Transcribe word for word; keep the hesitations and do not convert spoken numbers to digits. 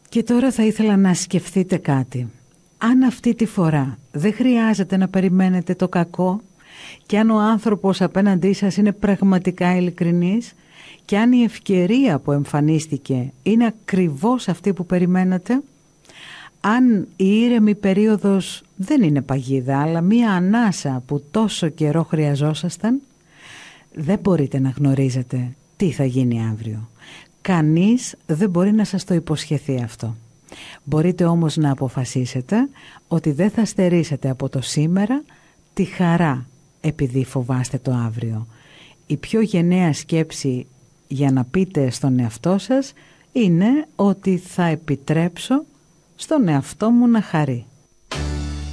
Και τώρα θα ήθελα να σκεφτείτε κάτι. Αν αυτή τη φορά δεν χρειάζεται να περιμένετε το κακό και αν ο άνθρωπος απέναντί σας είναι πραγματικά ειλικρινής και αν η ευκαιρία που εμφανίστηκε είναι ακριβώς αυτή που περιμένατε, αν η ήρεμη περίοδος δεν είναι παγίδα αλλά μία ανάσα που τόσο καιρό χρειαζόσασταν, δεν μπορείτε να γνωρίζετε τι θα γίνει αύριο. Κανείς δεν μπορεί να σας το υποσχεθεί αυτό. Μπορείτε όμως να αποφασίσετε ότι δεν θα στερήσετε από το σήμερα τη χαρά επειδή φοβάστε το αύριο. Η πιο γενναία σκέψη για να πείτε στον εαυτό σας είναι ότι θα επιτρέψω στον εαυτό μου να χαρεί.